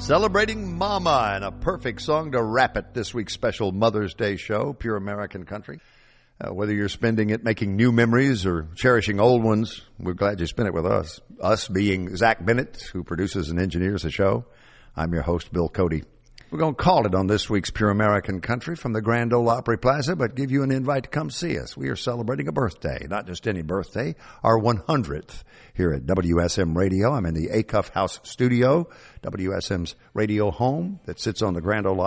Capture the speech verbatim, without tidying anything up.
Celebrating Mama, and a perfect song to wrap it this week's special Mother's Day show, Pure American Country. Uh, whether you're spending it making new memories or cherishing old ones, we're glad you spent it with us. Us being Zach Bennett, who produces and engineers the show. I'm your host, Bill Cody. We're going to call it on this week's Pure American Country from the Grand Ole Opry Plaza, but give you an invite to come see us. We are celebrating a birthday, not just any birthday, our one hundredth here at W S M Radio. I'm in the Acuff House studio, W S M's radio home that sits on the Grand Ole